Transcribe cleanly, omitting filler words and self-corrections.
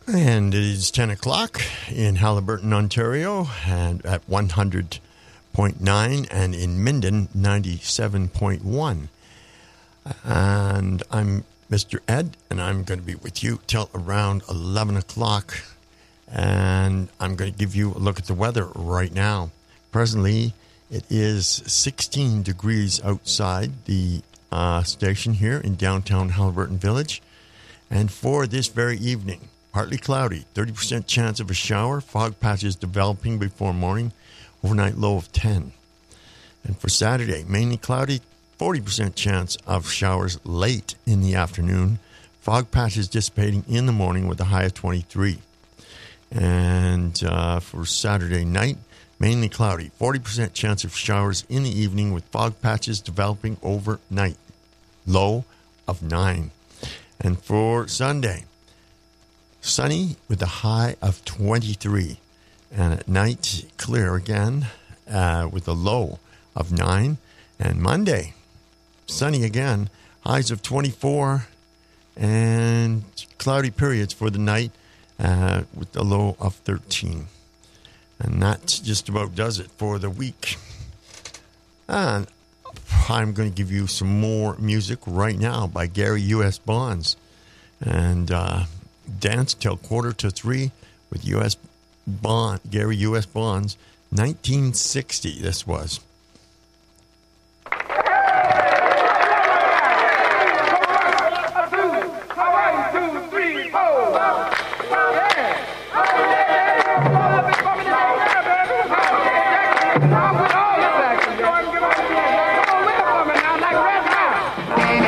And it is 10 o'clock in Haliburton, Ontario, and at 100.9, and in Minden, 97.1. And I'm Mr. Ed, and I'm going to be with you till around 11 o'clock. And I'm going to give you a look at the weather right now. Presently, it is 16 degrees outside the station here in downtown Haliburton Village. And for this very evening, partly cloudy, 30% chance of a shower, fog patches developing before morning, overnight low of 10. And for Saturday, mainly cloudy, 40% chance of showers late in the afternoon, fog patches dissipating in the morning with a high of 23. And for Saturday night, mainly cloudy, 40% chance of showers in the evening with fog patches developing overnight, low of 9. And for Sunday, sunny with a high of 23. And at night, clear again with a low of 9. And Monday, sunny again, highs of 24. And cloudy periods for the night with a low of 13. And that just about does it for the week. And I'm going to give you some more music right now by Gary U.S. Bonds. And dance till 2:45 with Gary U.S. Bonds, 1960 this was.